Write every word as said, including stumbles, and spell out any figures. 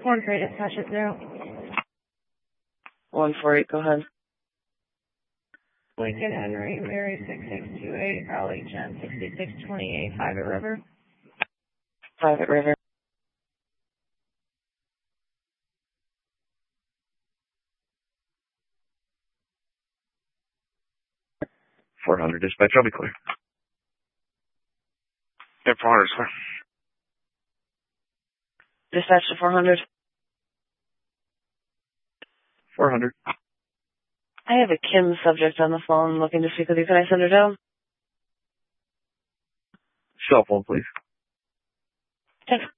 One three, dispatch it zero. one four eight, go ahead. Lincoln Henry, Mary six six two eight, Raleigh Chen sixty-six twenty-eight, Private River. Private River. four hundred, dispatch, I'll be clear. Yeah, four hundred, sir. Dispatch to four hundred. four hundred. I have a Kim subject on the phone looking to speak with you. Can I send her down? Cell phone, please. Thanks.